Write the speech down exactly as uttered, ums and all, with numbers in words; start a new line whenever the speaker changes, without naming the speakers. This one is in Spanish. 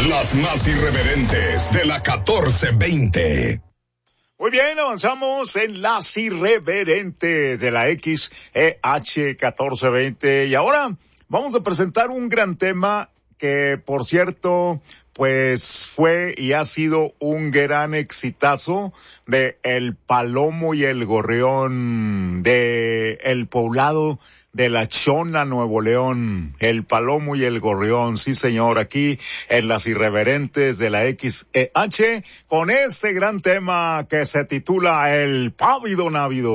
Las más irreverentes de la catorce veinte.
Muy bien, avanzamos en Las Irreverentes de la X E H catorce veinte y ahora vamos a presentar un gran tema que, por cierto, pues fue y ha sido un gran exitazo de El Palomo y el Gorrión, de el poblado de La Chona, Nuevo León. El Palomo y el Gorrión, sí señor, aquí en Las Irreverentes de la X E H, con este gran tema que se titula El Pávido Návido.